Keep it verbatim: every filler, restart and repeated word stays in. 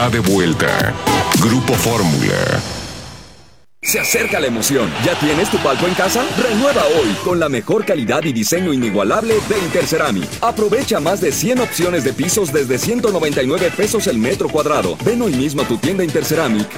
De vuelta. Grupo Fórmula. Se acerca la emoción. ¿Ya tienes tu palco en casa? Renueva hoy con la mejor calidad y diseño inigualable de Interceramic. Aprovecha más de cien opciones de pisos desde ciento noventa y nueve pesos el metro cuadrado. Ven hoy mismo a tu tienda Interceramic